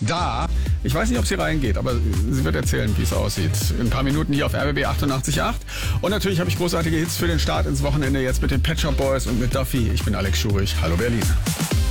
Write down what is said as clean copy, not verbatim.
da. Ich weiß nicht, ob sie reingeht, aber sie wird erzählen, wie es aussieht. In ein paar Minuten hier auf RBB 88.8. Und natürlich habe ich großartige Hits für den Start ins Wochenende jetzt mit den Pet Shop Boys und mit Duffy. Ich bin Alex Schurich. Hallo Berlin.